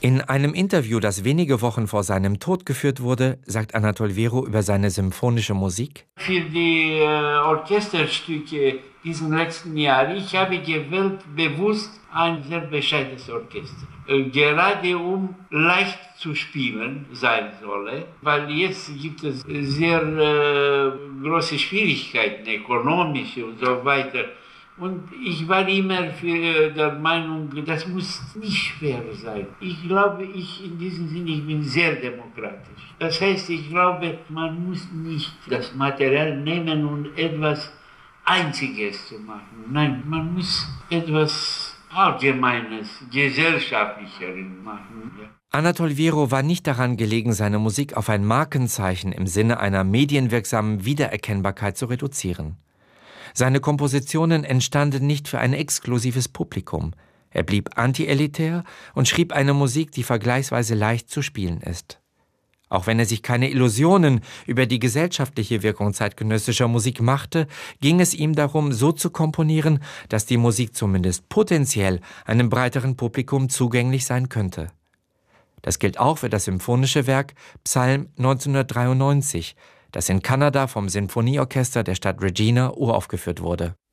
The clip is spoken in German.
In einem Interview, das wenige Wochen vor seinem Tod geführt wurde, sagt Anatol Vero über seine symphonische Musik: Für die Orchesterstücke diesen letzten Jahr, ich habe gewählt bewusst ein sehr bescheidenes Orchester. Gerade um leicht zu spielen sein solle, weil jetzt gibt es sehr große Schwierigkeiten, ökonomische und so weiter. Und ich war immer für der Meinung, das muss nicht schwer sein. Ich glaube, in diesem Sinne, ich bin sehr demokratisch. Das heißt, ich glaube, man muss nicht das Material nehmen und etwas Einziges zu machen. Nein, man muss etwas Allgemeines, Gesellschaftlicheres machen. Ja. Anatol Vero war nicht daran gelegen, seine Musik auf ein Markenzeichen im Sinne einer medienwirksamen Wiedererkennbarkeit zu reduzieren. Seine Kompositionen entstanden nicht für ein exklusives Publikum. Er blieb antielitär und schrieb eine Musik, die vergleichsweise leicht zu spielen ist. Auch wenn er sich keine Illusionen über die gesellschaftliche Wirkung zeitgenössischer Musik machte, ging es ihm darum, so zu komponieren, dass die Musik zumindest potenziell einem breiteren Publikum zugänglich sein könnte. Das gilt auch für das symphonische Werk Psalm 1993, das in Kanada vom Sinfonieorchester der Stadt Regina uraufgeführt wurde.